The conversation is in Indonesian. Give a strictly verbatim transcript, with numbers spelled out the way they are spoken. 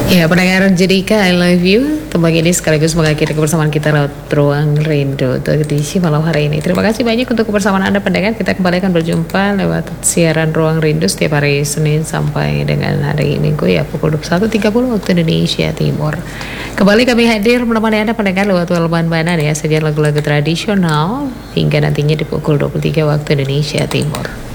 Ya, pendengar Jedika, I love you. Tembang ini sekaligus mengakhiri kebersamaan kita lewat Ruang Rindu untuk edisi malam hari ini. Terima kasih banyak untuk kebersamaan Anda pendengar. Kita kembali akan berjumpa lewat siaran Ruang Rindu setiap hari Senin sampai dengan hari Minggu ya pukul dua puluh satu tiga puluh waktu Indonesia Timur. Kembali kami hadir menemani Anda pendengar lewat Walban Banan ya, sajian lagu-lagu tradisional hingga nantinya di pukul dua puluh tiga waktu Indonesia Timur.